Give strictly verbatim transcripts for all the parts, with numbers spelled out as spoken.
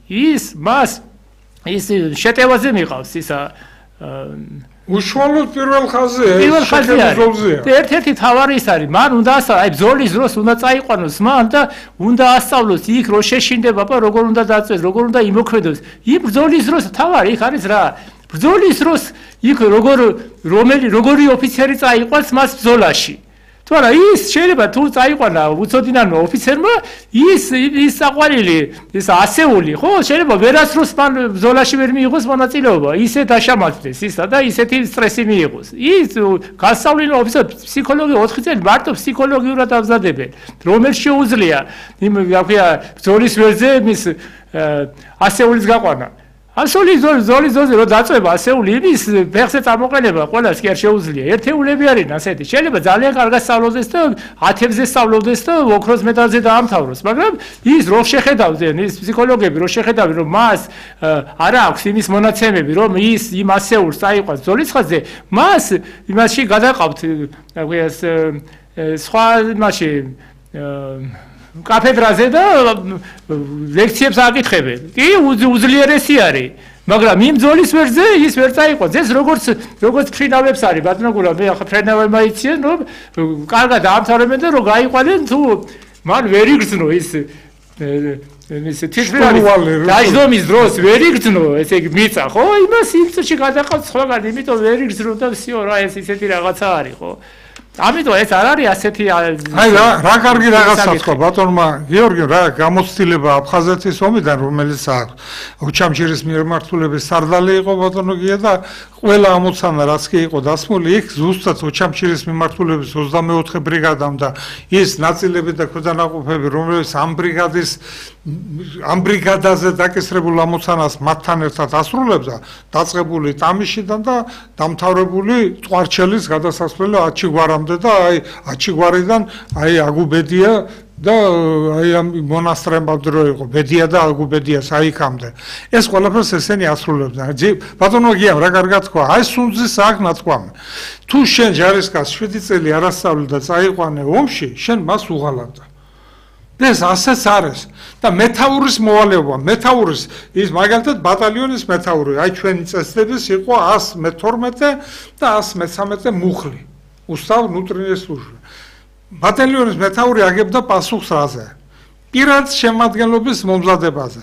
ის მას ის შეტევაზე მიყავს ისა უშუალოდ პირველ ხაზზე პირველ ხაზზე არის ერთ-ერთი თავარი ის არის მან უნდა აი ბრძოლის დროს უნდა წაიყვანოს მან და უნდა ასწავლოს იქ რო შეშინდება და როგორ უნდა დაწვეს როგორ უნდა იმოქმედოს იმ ბრძოლის დროს თავარი იქ არის რა ბრძოლის დროს იქ როგორ რომელი როგორი ოფიცერი წაიყვანს მას ბრძოლაში თორე ის შეიძლება თუ წაიყვანა უცოდინანო ოფიცერმა ის ის საყვარელი ის ასეული ხო შეიძლება ვერასდროს მან ბრძოლაში ვერ მიიღოს მონაწილეობა ისე დაშამართდეს ისა და ისეთი სტრესი მიიღოს ის გასავლინო ოფიცერი ფსიქოლოგი ოთხი წელი მარტო ფსიქოლოგიურად ამზადებენ რომელიც შეუძლია იმ რა ბრძოლის ვერზე მის ასეულის გაყვანა ასეული ზოლის ზოზე რო დაწובה ასეული იმის ფეხზე წამოყენება ყველას კი არ შეუძლია ერთეულები არიან ასეთი შეიძლება ძალიან კარგად სწავლობდეს და ათებზე სწავლობდეს და ოქროს მედალზე დაამთავროს მაგრამ ის რო შეხედავდნენ ის ფსიქოლოგები რო შეხედავენ რომ მას არ აქვს იმის მონაცემები რომ ის იმ ასეულს წაიყვანს ბრძოლის ხაზზე მას იმაში გადაყავთ სხვა იმაში კათედრაზე და ლექციებს აკითხებენ. კი, უძლიერესი არის. მაგრამ იმ ბრძოლის ვერზე ის ვერ წაიყვანს. ეს როგორც როგორც ფრინავებს არის, ბატონო გულა, მე ახლა ფრინავებმა იციან, რომ კარგად დაამთავრებენ და რომ გაიყვანენ თუ მან ვერ იგრძნო ის ეს თიშრალი დაჟდომის დროს ვერ იგრძნო, ესე იგი მიწა, ხო? იმას იმ წუთში გადაყავთ სხვაგან, იმიტომ ვერ იგრძნო და всё, რა ეს ისეთი რაღაცა არის, ხო? ამიტომ ეს არ არის ასეთი აი რა რა კარგი რაღაცა თქვა ბატონმა გიორგი რა გამოცდილება აფხაზეთის ომიდან რომელიც აქვს უჩამჩირის მიმართულების სარდალი იყო ბატონო გია და ყველა ამოცანა რაც კი იყო დასმული იქ ზუსტად უჩამჩირის მიმართულების ოცდამეოთხე ბრიგადამ და ის ნაწილები და ქვედანაყოფები რომელიც ამ ბრიგადის ამ ბრიგადაზე დაკისრებულ ამოცანას მათთან ერთად ასრულებდა დაწყებული ტამიშიდან და დამთავრებული ტყვარჩელის გადასასვლელი აჩიგვარამდე და აი აჩიგვარიდან აი აგუბედია და აი ამ მონასტრებამდე რო იყო ბედია და აგუბედია საიქამდე ეს ყველაფერს ესენი ასრულებდნენ ბატონო გიამ რა კარგად თქვა აი სუნძის აქ ნათქვამი თუ შენ ჯარისკაცს შვიდი წელი არ ასწავლე და წაიყვანე ომში შენ მას უღალატა ეს ასეც არის და მეთაურის მოვალეობა მეთაურის ის მაგალითად ბატალიონის მეთაური აი ჩვენი წესდების იყო ას მეთორმეტე და ას მესამეტე მუხლი უსტავ ნუტრინეს სლუჟბა ბატალიონის მეთაური აგებდა პასუხს რაზე პირად შემადგენლობის მომზადებაზე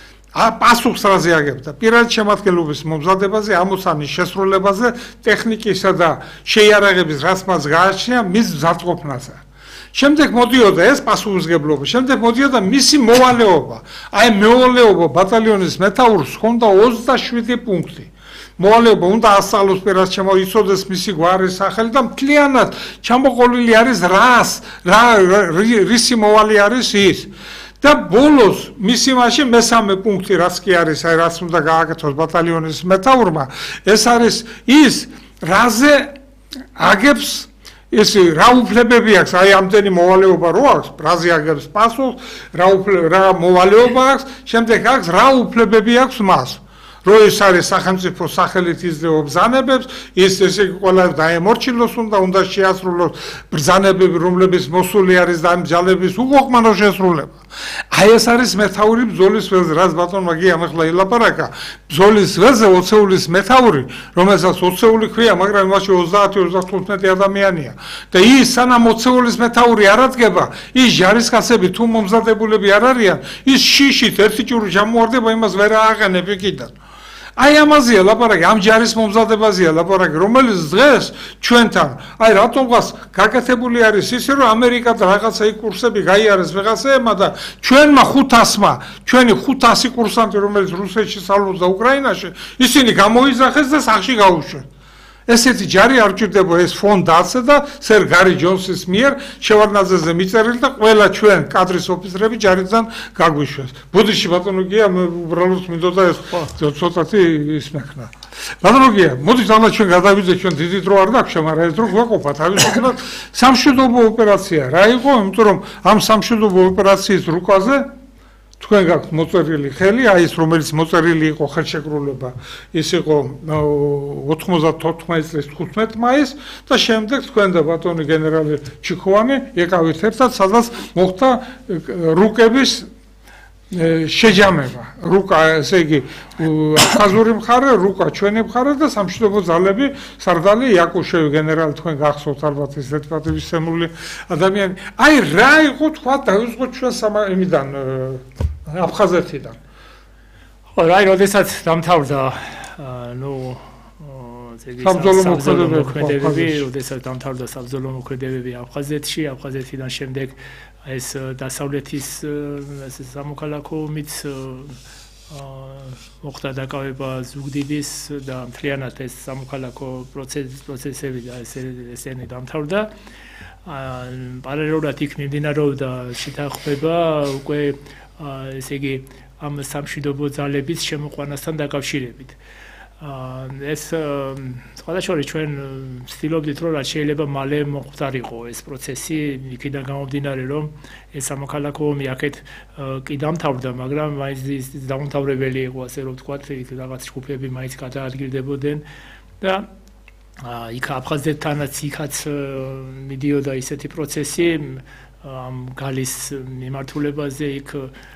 ა პასუხს რაზე აგებდა პირად შემადგენლობის მომზადებაზე ამოცანის შესრულებაზე ტექნიკისა და შეიარაღების რაც მას გააჩნია მის მზადყოფნაზე შემდეგ მოდიოდა ეს პასუხისმგებლობა შემდეგ მოდიოდა მისი მოვალეობა აი მოვალეობა ბატალიონის მეთაურს ჰქონდა ოცდაშვიდი პუნქტი მოვალეობა უნდა ასწავლოს პირას შემოიცოდეს მისი გვარის სახელი და მთლიანად ჩამოყოლილი არის რას რა რისი მოვალი არის ის და ბოლოს მისი მაშინ მესამე პუნქტი რაც კი არის აი რაც უნდა გააკეთოს ბატალიონის მეთაურმა ეს არის ის რაზე აგებს ეს რა უფლებები აქვს აი ამდენი მოვალეობა რო აქვს რაზე აგებს პასუხს რა რა მოვალეობა აქვს შემდეგ აქვს რა უფლებები აქვს მას რო ეს არის სახელმწიფო სახელით იძლევა ბრძანებებს ის ესე ყველა დაემორჩილოს უნდა უნდა შეასრულოს ბრძანებები რომლებიც მოსული არის და ამ ძალების უკუღმანო შესრულება აი ეს არის მეთაური ბრძოლის ველზე რაც ბატონმა გიამ ახლა ილაპარაკა ბრძოლის ველზე ოცეულის მეთაური რომელსაც ოცეული ქვია მაგრამ მაშინ ოცდაათი ოცდათხუთმეტი ადამიანია და ის სანამ ოცეულის მეთაური არ ადგება ის ჯარისკაცები თუ მომზადებულები არ არიან ის შიშით ერთი ჭური ჩამოვარდება იმას ვერ ააყენებ იქიდან აი ამაზეა ლაპარაკი ამ ჯარის მომზადებაზეა ლაპარაკი რომელიც დღეს ჩვენთან აი რატომღაც გაკეთებული არის ისე რომ ამერიკად რაღაცა კურსები გაიარეს ვიღაცეებმა და ჩვენმა ხუთასმა ჩვენი ხუთასი კურსანტი რომელიც რუსეთში სწავლობდა უკრაინაში ისინი გამოიძახეს და სახში გაუშვეს ესეთი ჯარი არ ჭირდება ეს ფონ დაცე და სერ გარი ჯონსის მიერ შევარდნაძეზე მიწერილი და ყველა ჩვენ კადრის ოფიცრები ჯარიდან გაგვიშვეს. ბუდიში ბატონო გია მე უბრალოდ მინდოდა ეს ცოტათი ის მექნა. ბატონო გია, მოდი ძალა ჩვენ გადავიდეთ ჩვენ დიდი დრო არ დაგვშა, მაგრამ ეს დრო გვაყოფა თავისუფლად სამშვიდობო ოპერაცია რა იყო, იმიტომ რომ ამ სამშვიდობო ოპერაციის რუკაზე თქვენ გაქვთ მოწერილი ხელი, აი ეს რომელიც მოწერილი იყო ხელშეკრულება, ის იყო ოთხმოცდათოთხმეტი წლის თხუთმეტი მაისს და შემდეგ თქვენ და ბატონი გენერალი ჩიქოვანი ეკავით ერთად, სადაც მოხდა რუკების შეჯამება რუკა ესე იგი აფხაზური მხარე რუკა ჩვენი მხარე და სამშვიდობო ძალები სარდალი იაკუშევი გენერალი თქვენ გახსოვთ ალბათ ის დეპუტატებისმული ადამიანი აი რა იყო თქვა დავიწყოთ ჩვენ იმიდან აფხაზეთიდან ხო რა როდესაც დამთავრდა ნუ საბრძოლო მოქმედებები როდესაც დამთავრდა საბრძოლო მოქმედებები აფხაზეთში აფხაზეთიდან შემდეგ ეს დასავლეთის სამოქალაქო ომიც მოხდა დაკავება ზუგდიდის და მთლიანად ეს სამოქალაქო პროცესები და ესენი დამთავრდა პარალელურად იქ მიმდინარეობდა შეთანხმება უკვე ესე იგი ამ სამშვიდობო ძალების შემოყვანასთან დაკავშირებით ეს სხვადასხვა ჩვენ ვცდილობდით რომ რაც შეიძლება მალე მოხდარიყო ეს პროცესი იქიდან გამომდინარე რომ ეს სამოქალაქო ომი აქეთ კი დამთავრდა მაგრამ მაინც დაუმთავრებელი იყო ასე რომ ვთქვათ იქ რაღაც ჯგუფები მაინც გადაადგილდებოდნენ და იქ აფხაზეთთანაც იქაც მიდიოდა ისეთი პროცესი ამ გალის მიმართულებაზე იქ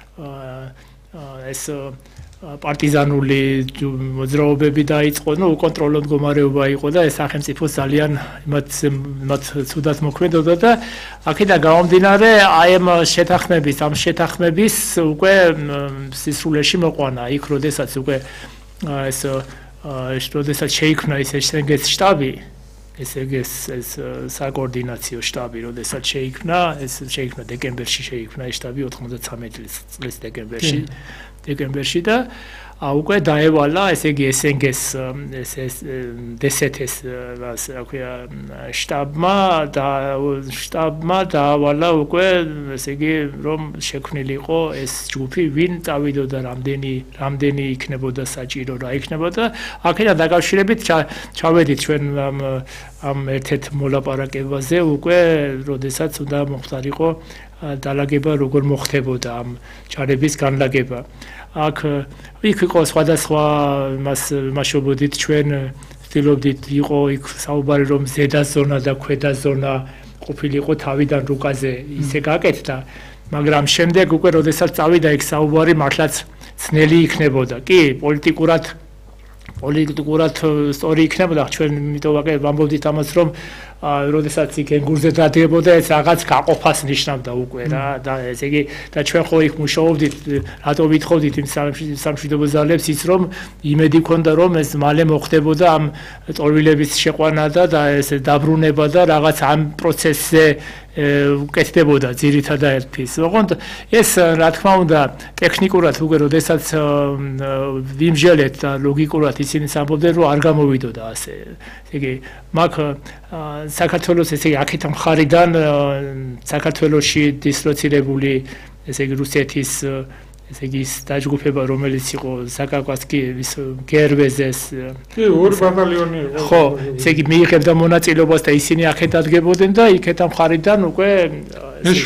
ეს პარტიზანული მოძრაობები დაიწყო, ნუ უკონტროლო მდგომარეობა იყო და ეს სახელმწიფო ძალიან მათ მათ ცუდად მოქმედოდა და აქედან გამომდინარე აი ამ შეთანხმების, ამ შეთანხმების უკვე სისრულეში მოყვანა. იქ როდესაც უკვე ეს როდესაც შეიქმნა ეს ესენგეს შტაბი, ესენგეს ეს საკოორდინაციო შტაბი, როდესაც შეიქმნა, ეს შეიქმნა დეკემბერში შეიქმნა ეს შტაბი ოთხმოცდათრამეტი წლის დეკემბერში. დეკემბერში და უკვე დაევალა ესე იგი ესენგეს ეს დსთ-ს რა ქვია შტაბმა და შტაბმა დაავალა უკვე ესე იგი რომ შექმნილიყო ეს ჯგუფი ვინ წავიდოდა რამდენი რამდენი იქნებოდა საჭირო რა იქნებოდა აქედან დაკავშირებით ჩავედით ჩვენ ამ ამ ერთ-ერთ მოლაპარაკებაზე უკვე როდესაც უნდა მოხდარიყო დალაგება როგორ მოხდებოდა ამ ჯარების განლაგება აქ იქ იყო სხვადასხვა მას მასშობოდით ჩვენ ვთილობდით იყო იქ საუბარი რომ ზედა ზონა და ქვედა ზონა ყოფილიყო თავიდან რუკაზე ისე გაკეთდა მაგრამ შემდეგ უკვე როდესაც წავიდა იქ საუბარი მართლაც ძნელი იქნებოდა კი პოლიტიკურად პოლიტიკურად სწორი იქნებოდა ჩვენ იმიტომ ვამბობდით ამას რომ როდესაც იქ ენგურზე დადიებოდა ეს რაღაც გაყოფას ნიშნავდა უკვე რა და ესე იგი და ჩვენ ხო იქ მუშაობდით რატო ვითხოვდით იმ სამშვიდობო ძალებს ის რომ იმედი ქონდა რომ ეს მალე მოხდებოდა ამ ტორვილების შეყვანა და ეს დაბრუნება და რაღაც ამ პროცესზე უკეთდებოდა ძირითადად ის ოღონდ ეს რა თქმა უნდა ტექნიკურად უკვე როდესაც ვიმჟელეთ და ლოგიკურად ისინი ამბობდნენ რომ არ გამოვიდოდა ასე ესე იგი მაგ საქართველოს ესე იგი აქეთ მხარიდან საქართველოში დისლოცირებული ესე იგი რუსეთის ესე იგი დაჯგუფება რომელიც იყო საკავკასკი ის გერვეზეს კი ორი ბატალიონი იყო ხო ესე იგი მიიღებდა მონაწილეობას და ისინი აქეთ დადგებოდნენ და იქეთ მხარიდან უკვე ეს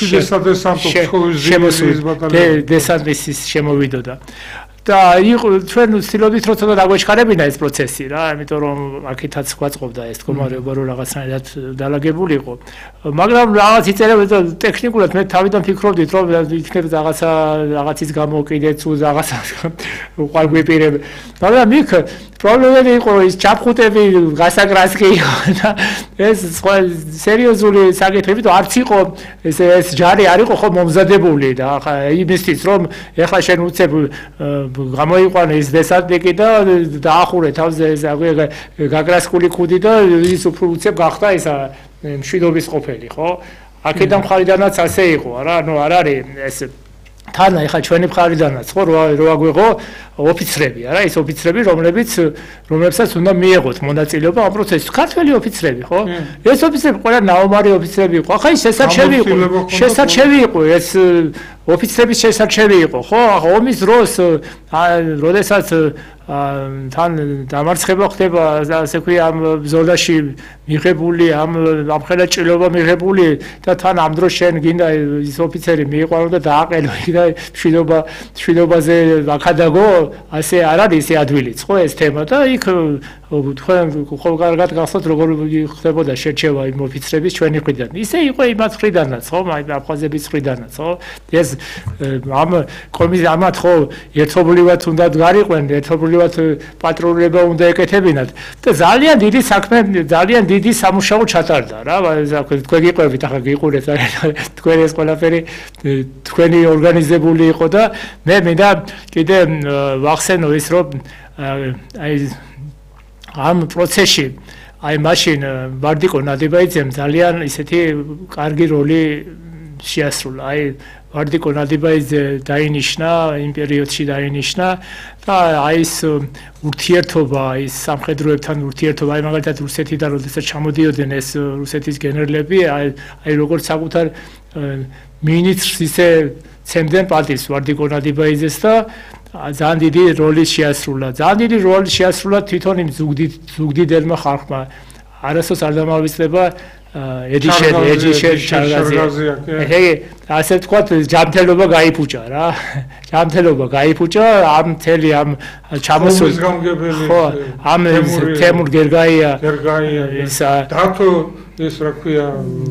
შესაძლოა დესანტის შემოვიდოდა და იყო ჩვენ ვცდილობდით რომ ცოტა დაგვეჩქარებინა ეს პროცესი რა, იმიტომ რომ აქეთაც გვაწყობდა ეს მდგომარეობა რომ რაღაცნაირად დალაგებულიყო. მაგრამ რაღაც იწერებდა ტექნიკურად მე თავიდან ფიქრობდით რომ იქნებ რაღაცა რაღაცის გამო კიდეც რაღაცა უყარ გვიპირებ. მაგრამ იქ პრობლემები იყო ის ჩაფხუტები გასაკრასკი იყო და ეს სხვა სერიოზული საკითხები და არც იყო ეს ეს ჯარი არ იყო ხო მომზადებული და იმისთვის რომ ეხლა შენ უცებ გამოიყვანე ის დესანტნიკი და დაახურე თავზე ეს გაგრასკული ქუდი და ის უფრო უცებ გახდა ეს მშვიდობის ყოფილი ხო აქედან მხარიდანაც ასე იყო არა ნუ არ არის ეს თან ახლა ჩვენი მხარიდანაც ხო რო აგვიღო ოფიცრები არა ეს ოფიცრები რომლებიც რომლებსაც უნდა მიეღოთ მონაწილეობა ამ პროცესში ქართველი ოფიცრები ხო ეს ოფიცრები ყველა ნაომარი ოფიცრები იყო ახლა ის შესაძლებელი იყო შესაძლებელი იყო ეს ოფიცრების შესაძლებელი იყო ხო ომის დროს როდესაც თან დამარცხება ხდება ასე ქვია ამ ზონაში მიღებული ამ ამხელა ჭრილობა მიღებული და თან ამ დროს შენ გინდა ის ოფიცერი მიიყვანო და დააყენო და მშვიდობა მშვიდობაზე აქადაგო ასე არ არის ეს ადვილიც ხო ეს თემა და იქ თქვენ ხო კარგად გახსოვთ როგორ ხდებოდა შერჩევა იმ ოფიცრების ჩვენი მხრიდან. ისე იყო იმათ მხრიდანაც, ხო, აი აფხაზების მხრიდანაც, ხო? ეს ამ კომისია ამათ ხო ერთობლივად უნდა გარიყვნენ, ერთობლივად პატრულება უნდა ეკეთებინათ და ძალიან დიდი საქმე, ძალიან დიდი სამუშაო ჩატარდა რა. თქვენ გიყვებით, ახლა გიყურეთ თქვენ ეს ყველაფერი თქვენი ორგანიზებული იყო და მე მინდა კიდე ვახსენო ის რომ აი ამ პროცესში აი მაშინ ვარდიკო ნადიბაიძემ ძალიან ისეთი კარგი როლი შეასრულა. აი ვარდიკო ნადიბაიძე დაინიშნა იმ პერიოდში დაინიშნა და აი ეს ურთიერთობა, ის სამხედროებთან ურთიერთობა, აი მაგალითად რუსეთიდან როდესაც ჩამოდიოდნენ ეს რუსეთის გენერლები, აი აი როგორც საკუთარ მინისტრს ისე ცემდნენ პატივს ვარდიკო ნადიბაიძეს და ძალიან დიდი როლი შეასრულა. ძალიან დიდი როლი შეასრულა თვითონ იმ ზუგდიდელმა ხალხმა. არასდროს არ დამავიწყდება ედიშენ, ეჯიშენ, ჩარგაზია. ეგ ასე ვთქვათ, ჯანმრთელობა გაიფუჭა რა. ჯანმრთელობა გაიფუჭა ამ მთელი ამ ჩამოსული ხო, ამ თემურ გერგაია, გერგაია, ისა დათო ეს რა ქვია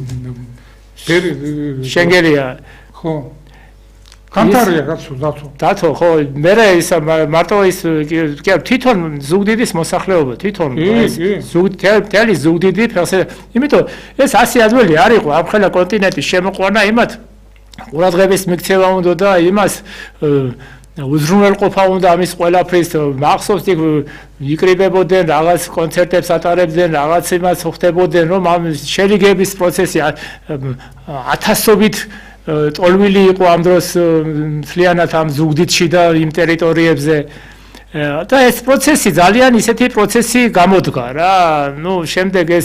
შენგელია ხო კანტარია გაცო დათო დათო ხო მე ის მარტო ის კი თვითონ ზუგდიდის მოსახლეობა თვითონ ზუგდიდი ზუგდიდი ფასე იმიტომ ეს ასი ადვილი არ იყო ამ ხელა კონტინენტის შემოყვანა იმათ ყურადღების მიქცევა უნდა და იმას უზრუნველყოფა უნდა ამის ყველაფრის მახსოვს იქ იკრიბებოდნენ რაღაც კონცერტებს ატარებდნენ რაღაც იმას ხდებოდნენ რომ ამ შერიგების პროცესი ათასობით ტოლვილი იყო ამ დროს მთლიანად ამ ზუგდიდში და იმ ტერიტორიებზე და ეს პროცესი ძალიან ისეთი პროცესი გამოდგა რა ნუ შემდეგ ეს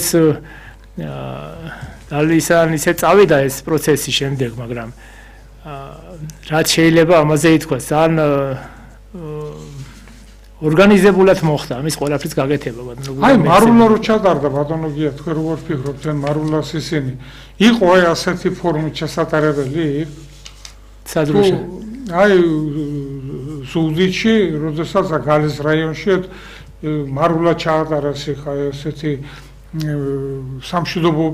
ძალიან ისე წავიდა ეს პროცესი შემდეგ მაგრამ რაც შეიძლება ამაზე ითქვას ძალიან ორგანიზებულად მოხდა ამის ყველაფრის გაკეთება ბატონო აი მარულა რო ჩატარდა ბატონო გია თქვენ როგორ ფიქრობთ ჩვენ მარულას ისინი იყო აი ასეთი ფორმით შესატარებელი სადროშა აი ზუგდიდში როდესაც გალის რაიონში მარულა ჩაატარეს ხა ესეთი სამშვიდობო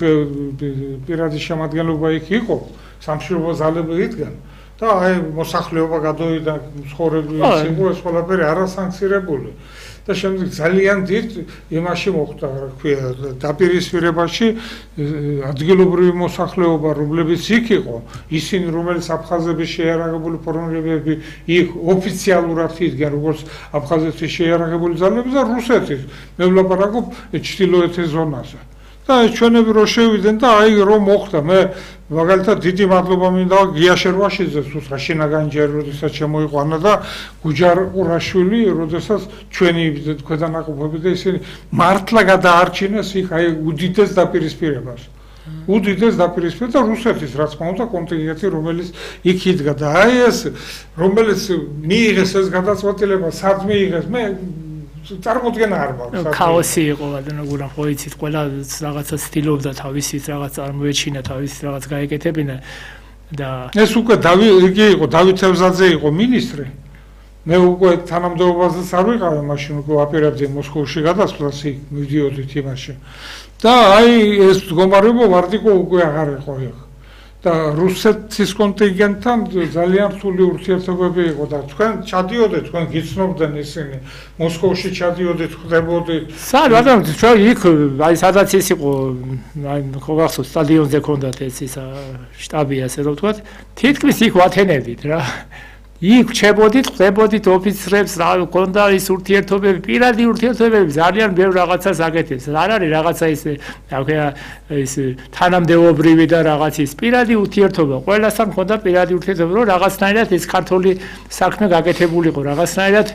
პირადი შემადგენლობა იქ იყო სამშვიდობო ძალები იდგან და აი მოსახლეობა გადავიდა ცხოვრებული იყო ეს ყველაფერი არასანქცირებული და შემდეგ ძალიან დიდ იმაში მოხდა რა ქვია დაპირისპირებაში ადგილობრივი მოსახლეობა რომლებიც იქ იყო ისინი რომელიც აფხაზების შეიარაღებული ფორმირებები იქ ოფიციალურად იდგნენ როგორც აფხაზეთის შეიარაღებული ძალები და რუსეთის მე ვლაპარაკობ ჩრდილოეთის ზონაზე და ჩვენები რო შევიდნენ და აი რომ მოხდა მე მაგალითად დიდი მადლობა მინდა გია შერვაშიძეს უცხო შინაგანჯერ როდესაც შემოიყვანა და გუჯარ ყურაშვილი როდესაც ჩვენი ქვედანაყოფები და ისინი მართლა გადაარჩინეს იქ აი უდიდეს დაპირისპირებას უდიდეს დაპირისპირება და რუსეთის რაც მოუნდა კონტინენტი რომელიც იქ იდგა და აი ეს რომელიც მიიღეს ეს გადაწყვეტილება სად მიიღეს მე წარმოდგენა არ მაქვს ქაოსი იყო ბატონო გურამ ხო იცით ყველა რაღაცა ცდილობდა თავისით რაღაც წარმოეჩინა თავისით რაღაც გაეკეთებინა და ეს უკვე დავი იგი იყო დავით ევზაძე იყო მინისტრი მე უკვე თანამდებობაზეც არ ვიყავი მაშინ უკვე აპირებდი მოსკოვში გადასვლას იქ მივდიოდით იმაში და აი ეს მდგომარეობა ვარდიკო უკვე აღარ იყო იქ და რუსეთის კონტინგენტთან ძალიან რთული ურთიერთობები იყო და თქვენ ჩადიოდეთ, თქვენ გიცნობდნენ ისინი, მოსკოვში ჩადიოდეთ, ხდებოდით. სად ბატონო, ჩვენ იქ აი სადაც ის იყო, აი ხო გახსოვთ, სტადიონზე ქონდათ ეს ის შტაბი ასე რომ ვთქვათ, თითქმის იქ ვათენებდით რა. იქ ჩებოდით, ხდებოდით ოფიცრებს, რა ქონდა ის ურთიერთობები, პირადი ურთიერთობები, ძალიან ბევრ რაღაცას აკეთებს. არ არის რაღაცა ის, რა ქვია, ის თანამდებობრივი და რაღაც ის პირადი ურთიერთობა. ყველასთან ქონდა პირადი ურთიერთობა, რომ რაღაცნაირად ეს ქართული საქმე გაკეთებულიყო, რაღაცნაირად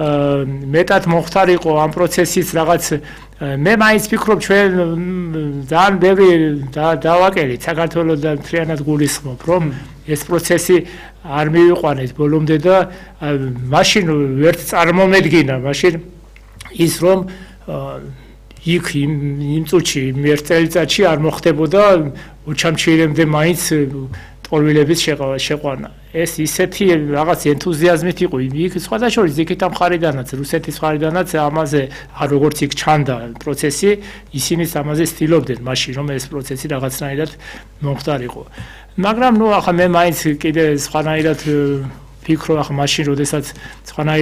მეტად მოხდარიყო ამ პროცესის რაღაც მე მაინც ვფიქრობ ჩვენ ძალიან ბევრი დავაკელით საქართველოს და მთლიანად გულისხმობ რომ ეს პროცესი არ მივიყვანეთ ბოლომდე და მაშინ ვერც წარმომედგინა მაშინ ის რომ იქ იმ წუთში იმ ერთ წელიწადში არ მოხდებოდა ოჩამჩირემდე მაინც წყორვილების შეყვანა. ეს ისეთი რაღაც ენთუზიაზმით იყო იქ სხვადასხვა ზიქით მხარიდანაც რუსეთის მხარიდანაც ამაზე როგორც იქ ჩანდა პროცესი ისინიც ამაზე ცდილობდნენ მაშინ რომ ეს პროცესი რაღაცნაირად მომხდარიყო. მაგრამ ნუ ახლა მე მაინც კიდე სხვანაირად ფიქრო ახლა მაშინ როდესაც სხვანაირად